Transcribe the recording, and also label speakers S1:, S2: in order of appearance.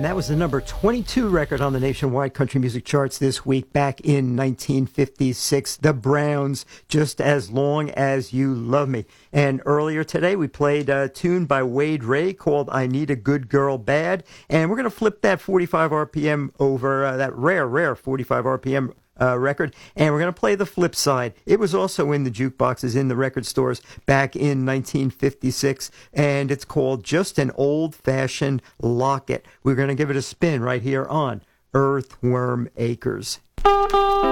S1: And that was the number 22 record on the nationwide country music charts this week back in 1956. The Browns, Just As Long As You Love Me. And earlier today, we played a tune by Wade Ray called I Need a Good Girl Bad. And we're going to flip that 45 RPM over, that rare 45 RPM record, and we're going to play the flip side. It was also in the jukeboxes in the record stores back in 1956, and it's called Just an Old-Fashioned Locket. We're going to give it a spin right here on Earthworm Acres.